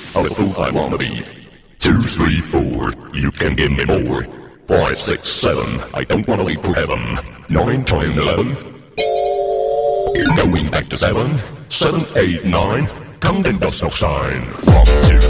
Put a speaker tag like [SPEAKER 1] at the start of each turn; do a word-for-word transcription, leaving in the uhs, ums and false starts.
[SPEAKER 1] I'm a fool I wanna be. Two, three, four, you can give me more. Five, six, seven, I don't wanna leave for heaven. Nine, ten, eleven, going back to seven. Seven, eight, nine, counting does no sign. One, two,